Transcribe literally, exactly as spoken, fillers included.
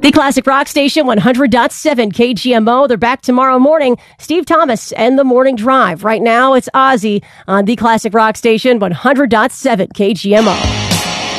The Classic Rock Station, one hundred point seven K G M O. They're back tomorrow morning. Steve Thomas and the Morning Drive. Right now, it's Ozzy on the Classic Rock Station, one hundred point seven K G M O.